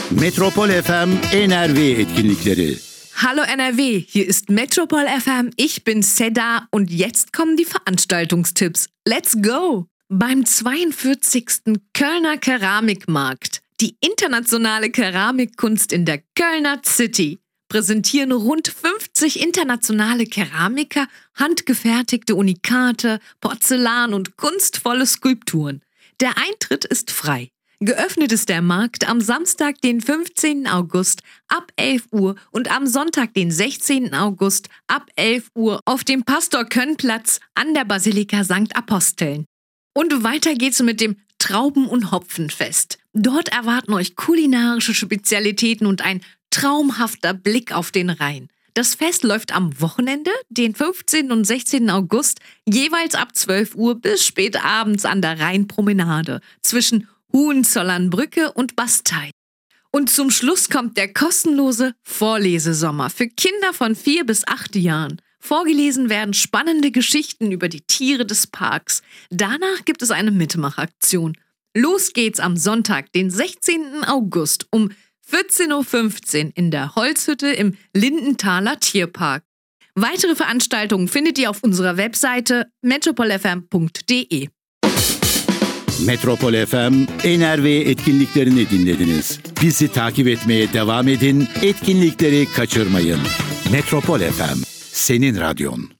Metropol FM NRW etkinlikleri. Hallo NRW, hier ist Metropol FM, ich bin Seda und jetzt kommen die Veranstaltungstipps. Let's go! Beim 42. Kölner Keramikmarkt, die internationale Keramikkunst in der Kölner City, präsentieren rund 50 internationale Keramiker handgefertigte Unikate, Porzellan und kunstvolle Skulpturen. Der Eintritt ist frei. Geöffnet ist der Markt am Samstag, den 15. August ab 11 Uhr und am Sonntag, den 16. August ab 11 Uhr auf dem Pastor-Köhn-Platz an der Basilika St. Aposteln. Und weiter geht's mit dem Trauben- und Hopfenfest. Dort erwarten euch kulinarische Spezialitäten und ein traumhafter Blick auf den Rhein. Das Fest läuft am Wochenende, den 15. und 16. August, jeweils ab 12 Uhr bis spät abends an der Rheinpromenade zwischen Hohenzollernbrücke und Bastei. Und zum Schluss kommt der kostenlose Vorlesesommer für Kinder von 4 bis 8 Jahren. Vorgelesen werden spannende Geschichten über die Tiere des Parks. Danach gibt es eine Mitmachaktion. Los geht's am Sonntag, den 16. August um 14.15 Uhr in der Holzhütte im Lindenthaler Tierpark. Weitere Veranstaltungen findet ihr auf unserer Webseite metropolfm.de. Metropol FM NRW etkinliklerini dinlediniz. Bizi takip etmeye devam edin, etkinlikleri kaçırmayın. Metropol FM, senin radyon.